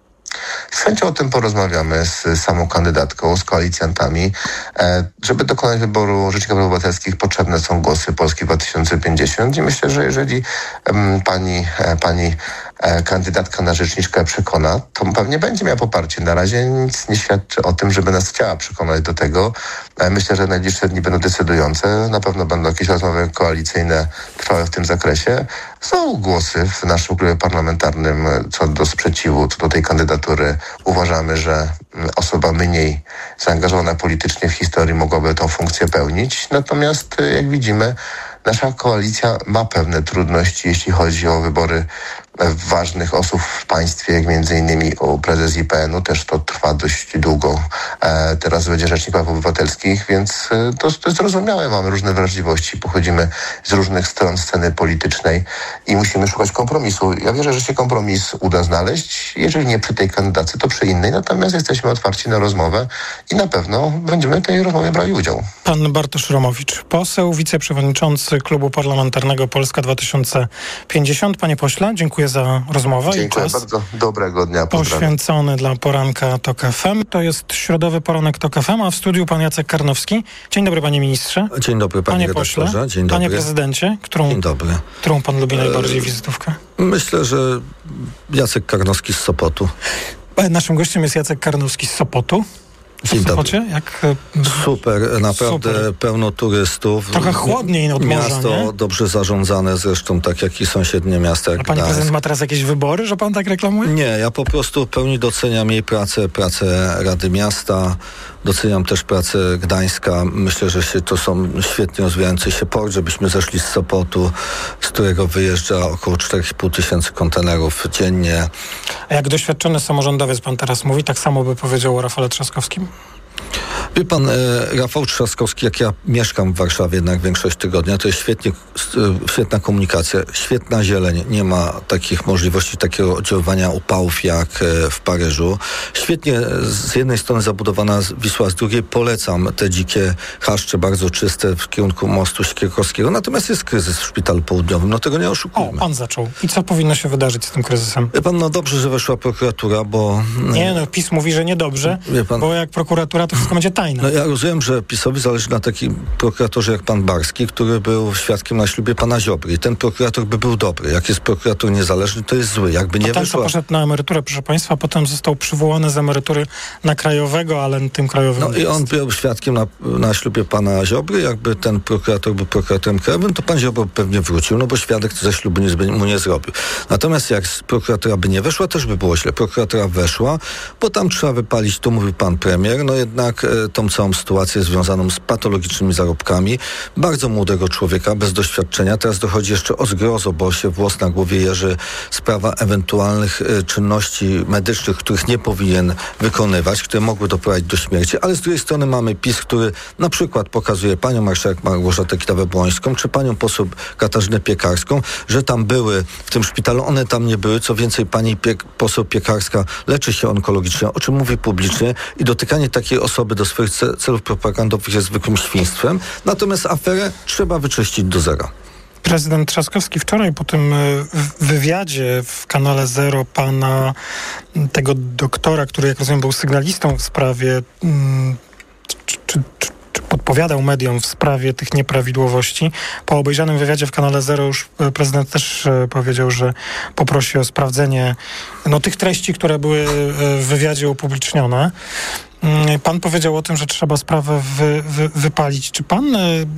Z chęcią o tym porozmawiamy z samą kandydatką, z koalicjantami. Żeby dokonać wyboru Rzecznika Praw Obywatelskich, potrzebne są głosy Polski dwa tysiące pięćdziesiąt i myślę, że jeżeli um, pani, pani kandydatka na rzeczniczkę przekona, to pewnie będzie miała poparcie. Na razie nic nie świadczy o tym, żeby nas chciała przekonać do tego. Myślę, że najbliższe dni będą decydujące. Na pewno będą jakieś rozmowy koalicyjne trwałe w tym zakresie. Są głosy w naszym klubie parlamentarnym co do sprzeciwu, co do tej kandydatury. Uważamy, że osoba mniej zaangażowana politycznie w historii mogłaby tą funkcję pełnić. Natomiast, jak widzimy, nasza koalicja ma pewne trudności, jeśli chodzi o wybory ważnych osób w państwie, jak między innymi o prezes I P N u. Też to trwa dość długo. E, teraz będzie Rzecznik Praw Obywatelskich, więc to, to jest zrozumiałe. Mamy różne wrażliwości, pochodzimy z różnych stron sceny politycznej i musimy szukać kompromisu. Ja wierzę, że się kompromis uda znaleźć. Jeżeli nie przy tej kandydacie, to przy innej. Natomiast jesteśmy otwarci na rozmowę i na pewno będziemy w tej rozmowie brali udział. Pan Bartosz Romowicz, poseł, wiceprzewodniczący Klubu Parlamentarnego Polska dwa tysiące pięćdziesiąt. Panie pośle, dziękuję dziękuję za rozmowę. Dziękuję i czas bardzo. Dobrego dnia. Pozdrawiam. poświęcony dla poranka TOK F M. To jest środowy poranek TOK F M, a w studiu pan Jacek Karnowski. Dzień dobry, panie ministrze. Dzień dobry, panie, panie redaktorze. pośle. Dzień dobry. Panie prezydencie. Którą, Dzień dobry. Którą pan lubi najbardziej wizytówkę? Myślę, że Jacek Karnowski z Sopotu. Naszym gościem jest Jacek Karnowski z Sopotu. W Dzień Sopocie? Jak, Super, naprawdę Super. pełno turystów. Trochę chłodniej od morza, Miasto nie? dobrze zarządzane, zresztą tak jak i sąsiednie miasta jak A pani Gdańsk. prezydent ma teraz jakieś wybory, że pan tak reklamuje? Nie, ja po prostu w pełni doceniam jej pracę, pracę Rady Miasta, doceniam też pracę Gdańska. Myślę, że się, to są świetnie rozwijający się port, żebyśmy zeszli z Sopotu, z którego wyjeżdża około cztery i pół tysięcy kontenerów dziennie. A jak doświadczony samorządowiec pan teraz mówi, tak samo by powiedział o Rafale Trzaskowskim? Wie pan, e, Rafał Trzaskowski, jak ja mieszkam w Warszawie jednak większość tygodnia, to jest świetnie, e, świetna komunikacja, świetna zieleń. Nie ma takich możliwości, takiego oddziaływania upałów jak e, w Paryżu. Świetnie z jednej strony zabudowana Wisła, z drugiej polecam te dzikie chaszcze, bardzo czyste w kierunku mostu Siekierkowskiego. Natomiast jest kryzys w Szpitalu Południowym, no tego nie oszukujmy. O, pan zaczął. I co powinno się wydarzyć z tym kryzysem? Wie pan, no dobrze, że weszła prokuratura, bo... Nie, no PiS mówi, że niedobrze, Wie pan, bo jak prokuratura, to wszystko będzie tajne. No ja rozumiem, że PiS-owi zależy na takim prokuratorze jak pan Barski, który był świadkiem na ślubie pana Ziobry. I ten prokurator by był dobry. Jak jest prokurator niezależny, to jest zły. Jakby nie Potem wyszła... to poszedł na emeryturę, proszę państwa, a potem został przywołany z emerytury na krajowego, ale tym krajowym No nie i jest. on był świadkiem na, na ślubie pana Ziobry. Jakby ten prokurator był prokuratorem krajowym, to pan Ziobro pewnie wrócił, no bo świadek ze ślubu nic by mu nie zrobił. Natomiast jak prokuratora by nie weszła, też by było źle. Prokuratora weszła, bo tam trzeba wypalić, tu mówił pan premier, no jednak e, tą całą sytuację związaną z patologicznymi zarobkami bardzo młodego człowieka, bez doświadczenia. Teraz dochodzi jeszcze o zgrozo, bo się włos na głowie jeży, sprawa ewentualnych e, czynności medycznych, których nie powinien wykonywać, które mogły doprowadzić do śmierci, ale z drugiej strony mamy PiS, który na przykład pokazuje panią marszałek Małgorzatę Kidawę-Błońską, czy panią poseł Katarzynę Piekarską, że tam były w tym szpitalu, one tam nie były, co więcej pani Piek- poseł Piekarska leczy się onkologicznie, o czym mówi publicznie i dotykanie takiej osoby do swoich ce- celów propagandowych jest zwykłym świństwem, natomiast aferę trzeba wyczyścić do zera. Prezydent Trzaskowski wczoraj po tym wywiadzie w kanale Zero pana tego doktora, który jak rozumiem był sygnalistą w sprawie czy, czy, czy, czy podpowiadał mediom w sprawie tych nieprawidłowości. Po obejrzanym wywiadzie w kanale Zero już prezydent też powiedział, że poprosi o sprawdzenie no, tych treści, które były w wywiadzie upublicznione. Pan powiedział o tym, że trzeba sprawę wy, wy, wypalić. Czy pan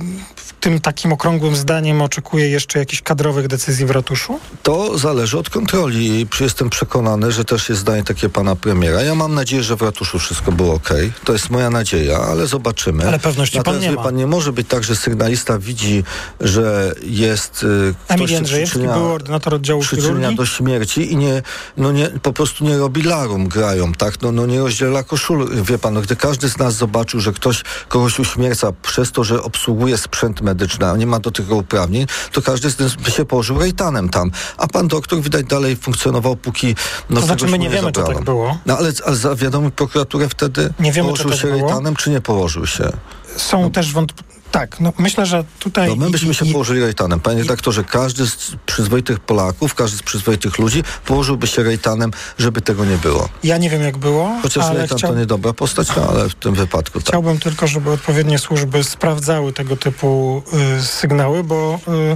w tym takim okrągłym zdaniem oczekuje jeszcze jakichś kadrowych decyzji w ratuszu? To zależy od kontroli i jestem przekonany, że też jest zdanie takie pana premiera. Ja mam nadzieję, że w ratuszu wszystko było okej. To jest moja nadzieja, ale zobaczymy. Ale pewności Natomiast, pan nie ma. Pan nie może być tak, że sygnalista widzi, że jest y, ktoś Emil się Jędrzejewski przyczynia, był ordynator oddziału przyczynia chirurgii. do śmierci i nie, no nie, po prostu nie robi larum, grają, tak? No, no nie rozdziela koszul. Wie pan, no, gdy każdy z nas zobaczył, że ktoś kogoś uśmierca przez to, że obsługuje sprzęt medyczny, a nie ma do tego uprawnień, to każdy z nas by się położył rejtanem tam. A pan doktor widać dalej funkcjonował, póki... No, To znaczy my czegoś mu nie wiemy, czy zabrano. tak było. No ale, ale zawiadomił prokuraturę wtedy? Nie wiemy, położył czy tak się było. rejtanem, czy nie położył się? Są No. też wątpliwości. Tak, no myślę, że tutaj... No my byśmy się i, położyli rejtanem. Panie redaktorze, każdy z przyzwoitych Polaków, każdy z przyzwoitych ludzi położyłby się rejtanem, żeby tego nie było. Ja nie wiem, jak było, Chociaż ale rejtan chciał... to niedobra postać, no ale w tym wypadku tak. Chciałbym tylko, żeby odpowiednie służby sprawdzały tego typu y, sygnały, bo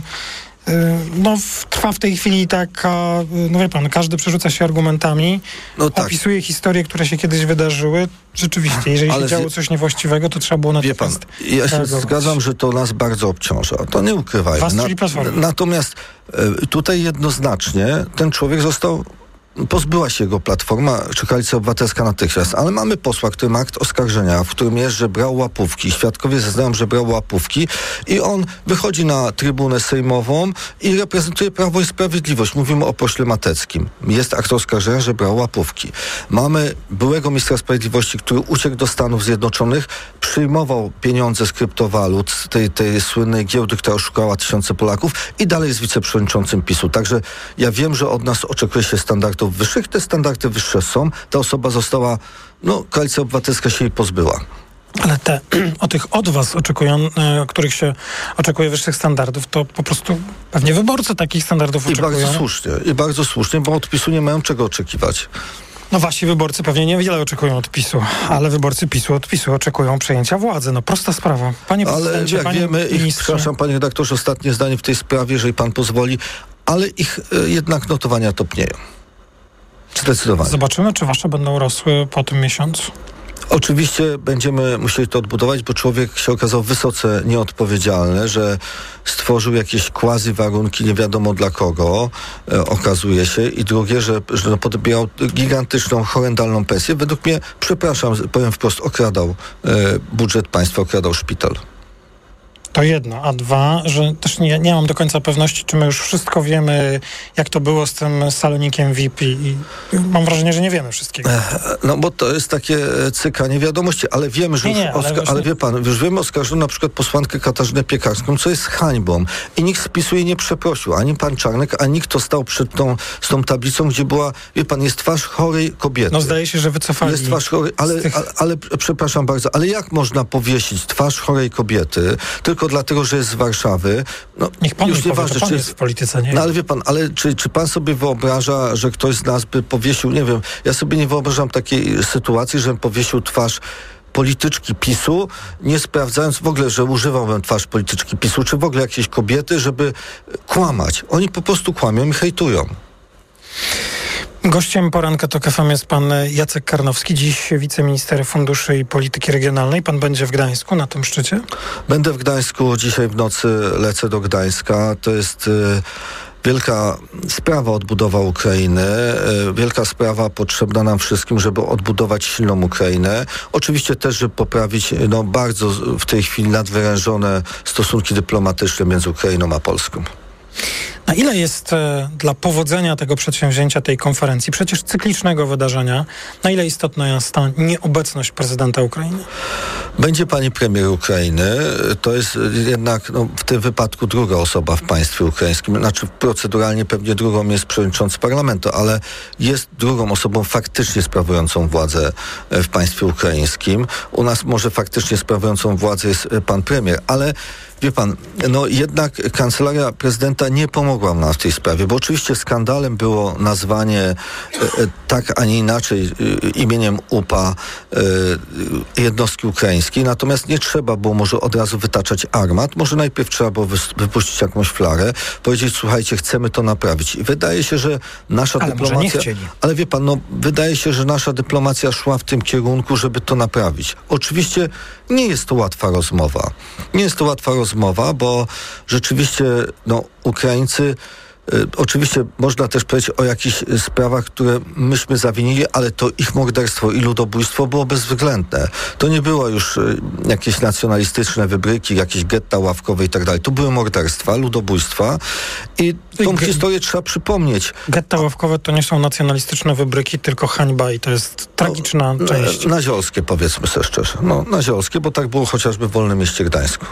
y, y, no, w, trwa w tej chwili taka, y, no wie pan, każdy przerzuca się argumentami, No tak. opisuje historie, które się kiedyś wydarzyły. Rzeczywiście, jeżeli Ale się z- działo coś niewłaściwego, to trzeba było Wie pan, natychmiast ja się reagować. zgadzam, że to nas bardzo obciąża. To nie ukrywajmy. Was, czyli Platformę. Natomiast e, tutaj jednoznacznie ten człowiek został pozbyła się jego Platforma czy Koalicja Obywatelska natychmiast, ale mamy posła, który ma akt oskarżenia, w którym jest, że brał łapówki. Świadkowie zeznają, że brał łapówki i on wychodzi na trybunę sejmową i reprezentuje Prawo i Sprawiedliwość. Mówimy o pośle Mateckim. Jest akt oskarżenia, że brał łapówki. Mamy byłego ministra sprawiedliwości, który uciekł do Stanów Zjednoczonych, przyjmował pieniądze z kryptowalut, z tej, tej słynnej giełdy, która oszukała tysiące Polaków i dalej jest wiceprzewodniczącym PiSu. Także ja wiem, że od nas oczekuje się standardów wyższych. Te standardy wyższe są. Ta osoba została, no, Koalicja Obywatelska się jej pozbyła. Ale te, o tych od was oczekują, e, których się oczekuje wyższych standardów, to po prostu pewnie wyborcy takich standardów I oczekują. I bardzo słusznie, i bardzo słusznie, bo od PiSu nie mają czego oczekiwać. No wasi wyborcy pewnie niewiele oczekują od PiSu, ale wyborcy PiSu od PiSu oczekują przejęcia władzy. No prosta sprawa. Panie ale jak panie wiemy, ich, ministrze... przepraszam panie redaktorze, ostatnie zdanie w tej sprawie, jeżeli pan pozwoli, ale ich e, jednak notowania topnieją. Zdecydowanie. Zobaczymy, czy wasze będą rosły po tym miesiącu. Oczywiście będziemy musieli to odbudować, bo człowiek się okazał wysoce nieodpowiedzialny, że stworzył jakieś quasi warunki, nie wiadomo dla kogo, e, okazuje się. I drugie, że, że no, podbierał gigantyczną, horrendalną pensję. Według mnie, przepraszam, powiem wprost, okradał e, budżet państwa, okradał szpital. To jedno, a dwa, że też nie, nie mam do końca pewności, czy my już wszystko wiemy, jak to było z tym salonikiem V I P i mam wrażenie, że nie wiemy wszystkiego. No bo to jest takie cykanie wiadomości, ale wiemy, że nie, nie, już, ale, oska- ale wie pan, już wiemy oskarżoną na przykład posłankę Katarzynę Piekarską, co jest hańbą i nikt z PiSu jej nie przeprosił, ani pan Czarnek, ani nikt, kto stał przed tą, z tą tablicą, gdzie była, wie pan, jest twarz chorej kobiety. No zdaje się, że wycofali. Jest twarz chorej, ale, tych... ale, ale przepraszam bardzo, ale jak można powiesić twarz chorej kobiety, tylko dlatego, że jest z Warszawy? No, niech pan już nie nieważne, pan czy jest w polityce, nie? No ale wie pan, ale czy, czy pan sobie wyobraża, że ktoś z nas by powiesił, nie wiem, ja sobie nie wyobrażam takiej sytuacji, żebym powiesił twarz polityczki PiSu, nie sprawdzając w ogóle, że używałbym twarz polityczki PiSu, czy w ogóle jakiejś kobiety, żeby kłamać. Oni po prostu kłamią i hejtują. Gościem poranka TOK F M jest pan Jacek Karnowski, dziś wiceminister funduszy i polityki regionalnej. Pan będzie w Gdańsku na tym szczycie? Będę w Gdańsku, dzisiaj w nocy lecę do Gdańska. To jest y, wielka sprawa odbudowa Ukrainy, y, wielka sprawa potrzebna nam wszystkim, żeby odbudować silną Ukrainę. Oczywiście też, żeby poprawić no, bardzo w tej chwili nadwyrężone stosunki dyplomatyczne między Ukrainą a Polską. Na ile jest e, dla powodzenia tego przedsięwzięcia, tej konferencji, przecież cyklicznego wydarzenia, na ile istotna jest ta nieobecność prezydenta Ukrainy? Będzie pani premier Ukrainy. To jest jednak no, w tym wypadku druga osoba w państwie ukraińskim. Znaczy proceduralnie pewnie drugą jest przewodniczący parlamentu, ale jest drugą osobą faktycznie sprawującą władzę w państwie ukraińskim. U nas może faktycznie sprawującą władzę jest pan premier, ale wie pan, no jednak kancelaria prezydenta nie pomogła nam w tej sprawie, bo oczywiście skandalem było nazwanie e, tak, a nie inaczej e, imieniem U P A e, jednostki ukraińskiej, natomiast nie trzeba było może od razu wytaczać armat, może najpierw trzeba było wy, wypuścić jakąś flarę, powiedzieć, słuchajcie, chcemy to naprawić. I wydaje się, że nasza ale dyplomacja... Może nie chcieli. Ale wie pan, no wydaje się, że nasza dyplomacja szła w tym kierunku, żeby to naprawić. Oczywiście nie jest to łatwa rozmowa. Nie jest to łatwa rozmowa, bo rzeczywiście no, Ukraińcy, y, oczywiście można też powiedzieć o jakichś sprawach, które myśmy zawinili, ale to ich morderstwo i ludobójstwo było bezwzględne. To nie było już y, jakieś nacjonalistyczne wybryki, jakieś getta ławkowe i tak dalej. To były morderstwa, ludobójstwa i tą Ge- historię trzeba przypomnieć. Getta ławkowe to nie są nacjonalistyczne wybryki, tylko hańba i to jest tragiczna no, część. Naziolskie, powiedzmy sobie szczerze. No, naziolskie, bo tak było chociażby w Wolnym Mieście Gdańsku.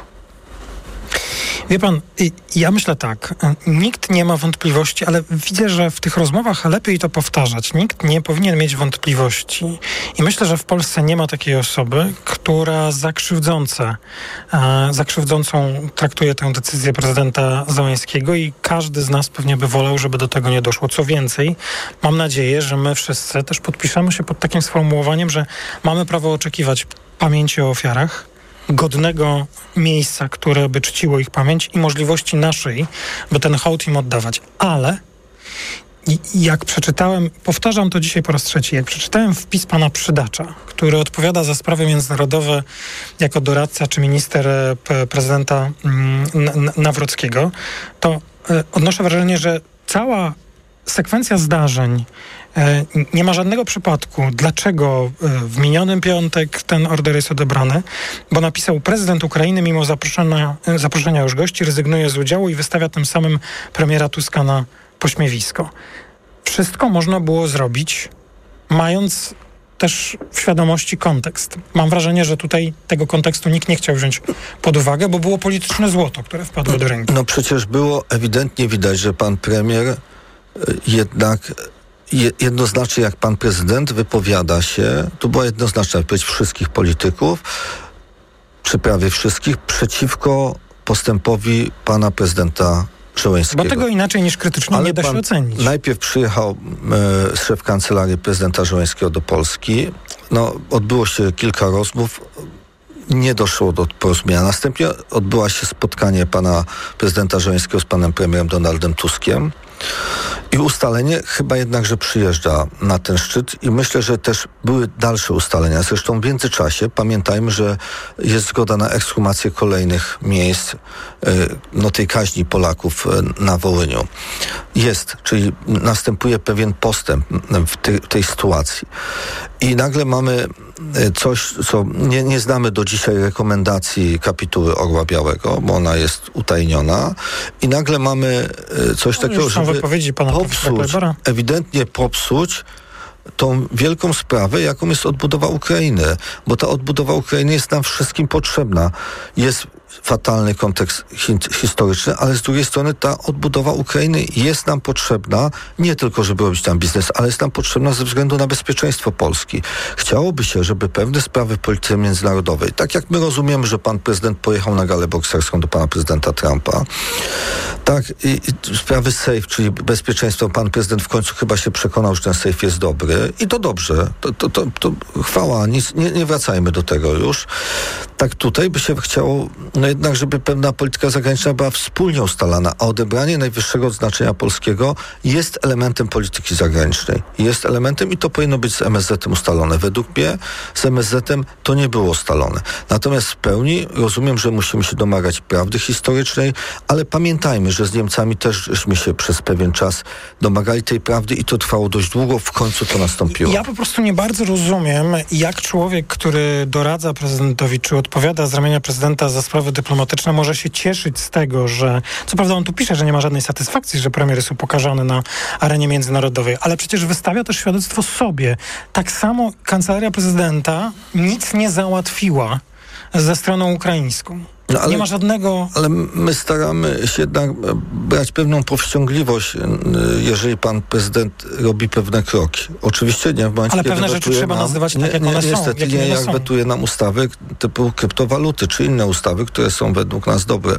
Wie pan, ja myślę tak, nikt nie ma wątpliwości, ale widzę, że w tych rozmowach lepiej to powtarzać. Nikt nie powinien mieć wątpliwości. I myślę, że w Polsce nie ma takiej osoby, która zakrzywdzące, e, zakrzywdzącą traktuje tę decyzję prezydenta Zełenskiego i każdy z nas pewnie by wolał, żeby do tego nie doszło. Co więcej, mam nadzieję, że my wszyscy też podpiszemy się pod takim sformułowaniem, że mamy prawo oczekiwać pamięci o ofiarach, godnego miejsca, które by czciło ich pamięć i możliwości naszej, by ten hołd im oddawać. Ale i, jak przeczytałem, powtarzam to dzisiaj po raz trzeci, jak przeczytałem wpis pana Przydacza, który odpowiada za sprawy międzynarodowe jako doradca czy minister p- prezydenta mm, N- Nawrockiego, to y, odnoszę wrażenie, że cała sekwencja zdarzeń, nie ma żadnego przypadku, dlaczego w minionym piątek ten order jest odebrany, bo napisał: prezydent Ukrainy mimo zaproszenia, zaproszenia już gości rezygnuje z udziału i wystawia tym samym premiera Tuska na pośmiewisko. Wszystko można było zrobić, mając też w świadomości kontekst. Mam wrażenie, że tutaj tego kontekstu nikt nie chciał wziąć pod uwagę, bo było polityczne złoto, które wpadło do ręki. No przecież było ewidentnie widać, że pan premier jednak jednoznacznie jak pan prezydent wypowiada się, to była jednoznaczna wypowiedź wszystkich polityków, czy prawie wszystkich, przeciwko postępowi pana prezydenta Żołańskiego. Bo tego inaczej niż krytycznie Ale nie da się pan ocenić. Najpierw przyjechał e, szef kancelarii prezydenta Żołańskiego do Polski. No, odbyło się kilka rozmów. Nie doszło do porozumienia. Następnie odbyło się spotkanie pana prezydenta Żołańskiego z panem premierem Donaldem Tuskiem. I ustalenie chyba jednak, że przyjeżdża na ten szczyt i myślę, że też były dalsze ustalenia. Zresztą w międzyczasie pamiętajmy, że jest zgoda na ekshumację kolejnych miejsc no, tej kaźni Polaków na Wołyniu. Jest, czyli następuje pewien postęp w tej, tej sytuacji. I nagle mamy coś, co nie, nie znamy do dzisiaj rekomendacji kapituły Orła Białego, bo ona jest utajniona. I nagle mamy coś no, takiego, żeby wypowiedzi pana popsuć, ewidentnie popsuć tą wielką sprawę, jaką jest odbudowa Ukrainy. Bo ta odbudowa Ukrainy jest nam wszystkim potrzebna. Jest fatalny kontekst hi- historyczny, ale z drugiej strony ta odbudowa Ukrainy jest nam potrzebna nie tylko, żeby robić tam biznes, ale jest nam potrzebna ze względu na bezpieczeństwo Polski. Chciałoby się, żeby pewne sprawy w polityce międzynarodowej, tak jak my rozumiemy, że pan prezydent pojechał na galę bokserską do pana prezydenta Trumpa, tak i, i sprawy safe, czyli bezpieczeństwo, pan prezydent w końcu chyba się przekonał, że ten safe jest dobry i to dobrze. To, to, to, to chwała, nic, nie, nie wracajmy do tego już. Tak tutaj by się chciało no jednak, żeby pewna polityka zagraniczna była wspólnie ustalana, a odebranie najwyższego odznaczenia polskiego jest elementem polityki zagranicznej. Jest elementem i to powinno być z M S Z-em ustalone. Według mnie z M S Z-em to nie było ustalone. Natomiast w pełni rozumiem, że musimy się domagać prawdy historycznej, ale pamiętajmy, że z Niemcami też żeśmy się przez pewien czas domagali tej prawdy i to trwało dość długo, w końcu to nastąpiło. Ja po prostu nie bardzo rozumiem, jak człowiek, który doradza prezydentowi, czy odpowiada z ramienia prezydenta za sprawy dyplomatyczne, może się cieszyć z tego, że co prawda on tu pisze, że nie ma żadnej satysfakcji, że premier jest upokarzany na arenie międzynarodowej, ale przecież wystawia też świadectwo sobie. Tak samo kancelaria prezydenta nic nie załatwiła ze stroną ukraińską. No ale, nie ma żadnego... Ale my staramy się jednak brać pewną powściągliwość, jeżeli pan prezydent robi pewne kroki. Oczywiście nie w momencie, ale kiedy pewne rzeczy trzeba nam, nazywać nie, tak, jak nie, one niestety są. nie, jak są. wetuje nam ustawy typu kryptowaluty, czy inne ustawy, które są według nas dobre.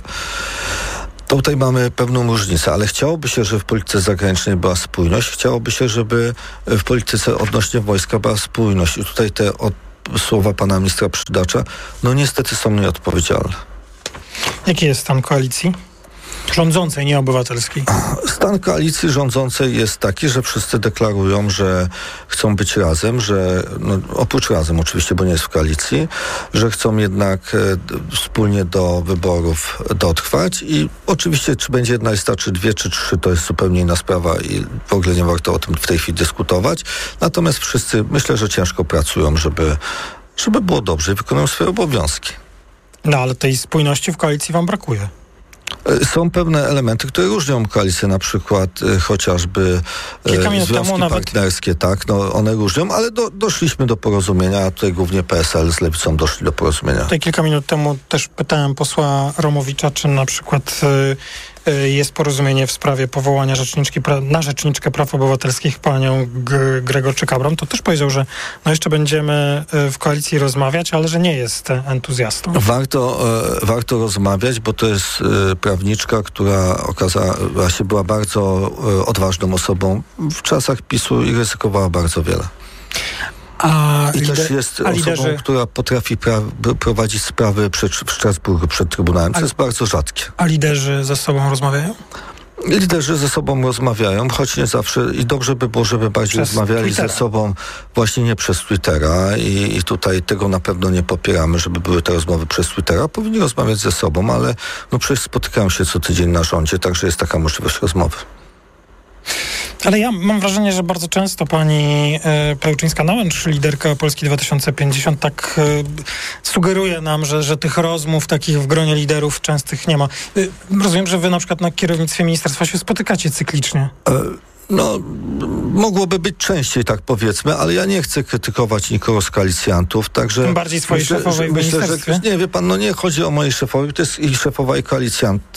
Tutaj mamy pewną różnicę, ale chciałoby się, żeby w polityce zagranicznej była spójność. Chciałoby się, żeby w polityce odnośnie wojska była spójność. I tutaj te od, słowa pana ministra Przydacza, no niestety są nieodpowiedzialne. Jaki jest stan koalicji? Rządzącej, nie obywatelskiej. Stan koalicji rządzącej jest taki, że wszyscy deklarują, że chcą być razem, że no, oprócz razem oczywiście, bo nie jest w koalicji, że chcą jednak e, wspólnie do wyborów dotrwać i oczywiście czy będzie jedna lista, czy dwie, czy trzy, to jest zupełnie inna sprawa i w ogóle nie warto o tym w tej chwili dyskutować. Natomiast wszyscy myślę, że ciężko pracują, żeby, żeby było dobrze i wykonują swoje obowiązki. No ale tej spójności w koalicji wam brakuje. Są pewne elementy, które różnią koalicję, na przykład e, chociażby e, związki partnerskie, nawet... tak, no one różnią, ale do, doszliśmy do porozumienia, a tutaj głównie P S L z Lewicą doszli do porozumienia. Tutaj kilka minut temu też pytałem posła Romowicza, czy na przykład y, y, jest porozumienie w sprawie powołania rzeczniczki pra- na rzeczniczkę praw obywatelskich panią G- Gregorczyk-Abram. To też powiedział, że no jeszcze będziemy y, w koalicji rozmawiać, ale że nie jest entuzjastą. Warto, e, warto rozmawiać, bo to jest e, prawniczka, która okazała się, była bardzo e, odważną osobą w czasach PiSu i ryzykowała bardzo wiele. A I lider, też jest a osobą, liderzy... która potrafi pra- prowadzić sprawy przed, w Strasburgu przed Trybunałem, co a, jest bardzo rzadkie. A liderzy ze sobą rozmawiają? Liderzy ze sobą rozmawiają, choć nie zawsze i dobrze by było, żeby bardziej przez rozmawiali Twittera. ze sobą właśnie nie przez Twittera i, i tutaj tego na pewno nie popieramy, żeby były te rozmowy przez Twittera. Powinni rozmawiać ze sobą, ale no przecież spotykają się co tydzień na rządzie, także jest taka możliwość rozmowy. Ale ja mam wrażenie, że bardzo często pani e, Pełczyńska-Nałęcz, liderka Polski dwa tysiące pięćdziesiąt, tak e, sugeruje nam, że, że tych rozmów takich w gronie liderów częstych nie ma. E, rozumiem, że wy na przykład na kierownictwie ministerstwa się spotykacie cyklicznie. E, no, mogłoby być częściej, tak powiedzmy, ale ja nie chcę krytykować nikogo z koalicjantów, także... Tym bardziej swojej myślę, szefowej w myślę, ministerstwie. Że, nie, wie pan, no nie chodzi o mojej szefowej, to jest i szefowa i koalicjant.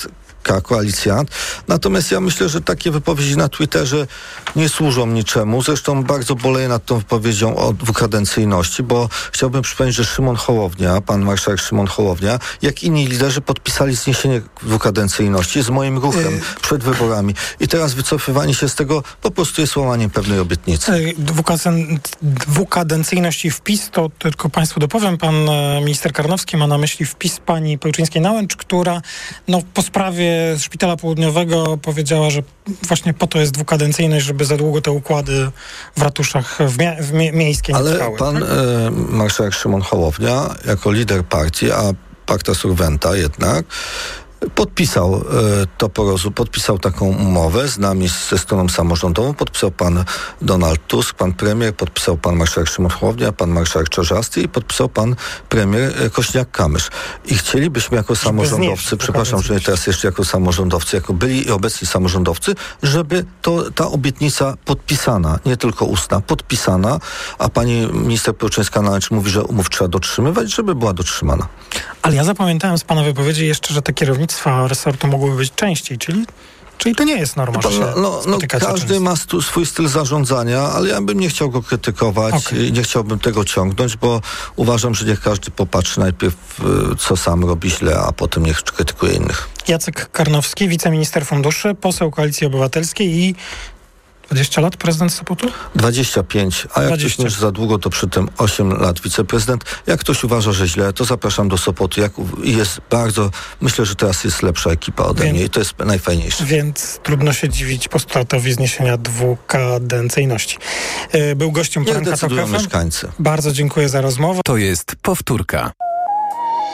koalicjant. Natomiast ja myślę, że takie wypowiedzi na Twitterze nie służą niczemu. Zresztą bardzo boleję nad tą wypowiedzią o dwukadencyjności, bo chciałbym przypomnieć, że Szymon Hołownia, pan marszałek Szymon Hołownia, jak inni liderzy podpisali zniesienie dwukadencyjności z moim ruchem yy. przed wyborami. I teraz wycofywanie się z tego po prostu jest łamaniem pewnej obietnicy. Dwukaden- dwukadencyjność i wpis, to tylko państwu dopowiem, pan minister Karnowski ma na myśli wpis pani Pełczyńskiej-Nałęcz, która no, po sprawie Szpitala Południowego powiedziała, że właśnie po to jest dwukadencyjność, żeby za długo te układy w ratuszach w, mie- w mie- miejskie nie Ale trwały. pan tak? e, marszałek Szymon Hołownia jako lider partii, a pacta surventa jednak, podpisał e, to porozu, podpisał taką umowę z nami, ze stroną samorządową, podpisał pan Donald Tusk, pan premier, podpisał pan marszałek Szymon Hołownia, pan marszałek Czarzasty i podpisał pan premier e, Kośniak-Kamysz. I chcielibyśmy jako samorządowcy, przepraszam, że teraz jeszcze jako samorządowcy, jako byli i obecni samorządowcy, żeby to, ta obietnica podpisana, nie tylko ustna, podpisana, a pani minister Pełczyńska-Nałęcz mówi, że umów trzeba dotrzymywać, żeby była dotrzymana. Ale ja zapamiętałem z pana wypowiedzi jeszcze, że te kierownictwa resortu mogłyby być częściej, czyli, czyli to nie jest norma, że się no, no, no, każdy często. ma stu, swój styl zarządzania, ale ja bym nie chciał go krytykować Okay. i nie chciałbym tego ciągnąć, bo uważam, że niech każdy popatrzy najpierw, co sam robi źle, a potem niech krytykuje innych. Jacek Karnowski, wiceminister funduszy, poseł Koalicji Obywatelskiej i dwadzieścia lat prezydent Sopotu? dwadzieścia pięć, a jak dwadzieścia. ktoś nie za długo, to przy tym osiem lat wiceprezydent. Jak ktoś uważa, że źle, to zapraszam do Sopotu. Jak jest bardzo, myślę, że teraz jest lepsza ekipa ode Więc, mnie i to jest najfajniejsze. Więc trudno się dziwić postulatowi zniesienia dwukadencyjności. Był gościem poranka Tok F M. mieszkańcy. Bardzo dziękuję za rozmowę. To jest powtórka.